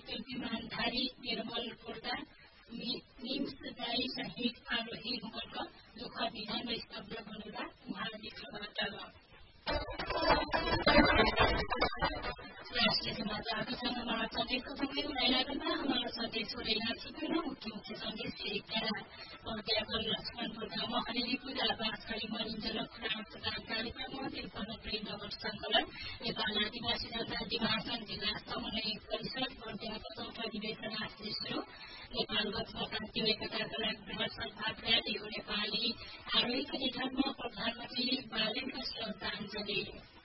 कीर्तिमानधारी निर्मल पोर्दा निम्स दाई सहित आरोहीहरूको दुःख निधनमा स्तब्ध बनेर उहाँभित्रबाट राष्ट्रिय समाचारको सँग हमारा सन्देशको सँगै उडाइलागनमा हमारा सन्देश उडाइला सुकुन मुख्य सन्देश सिरिक्याला पद्याकल लक्ष्मणपुर गाउँमा अलिअलि पूजा बाँसखरी मरिन्जल खुराक कार्यक्रममा त्रिपन्न प्रेम नगर सङ्कलन नेपाल आदिवासी जनजाति महासंघ जिल्ला समन्वय परिषद पद्याको चौथो अधिवेशन आज शुरू नेपाल गणतन्त्र एकताका लागि सद्भाव र्याली नेपाली आरोहीको निधनमा प्रधानमन्त्री बालेनको श्रद्धाञ्जली